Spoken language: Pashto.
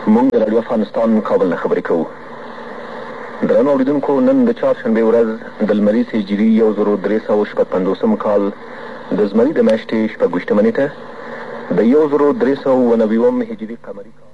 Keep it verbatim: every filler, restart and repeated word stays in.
موږ د راډیو افغانستان کابل نه خبرې کوو. درنو اورېدونکو، نن د چهارشنبې ورځ د لمریز هجري یو زرو درې سوه شپږ پنځوسم کال د زمري د میاشتې شپږ ویشتمه نېټه د یو زرو درې سوه اووه نوي هجري قمري کال